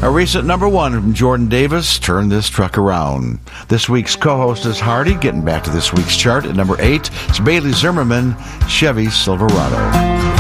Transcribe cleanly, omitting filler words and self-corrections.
A recent number one from Jordan Davis turned this truck around. This week's co-host is Hardy. Getting back to this week's chart at number 8, it's Bailey Zimmerman, Chevy Silverado.